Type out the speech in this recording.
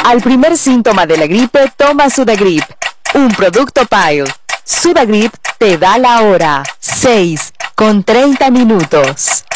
Al primer síntoma de la gripe, toma Sudagrip, un producto Pile. Sudagrip te da la hora, 6:30.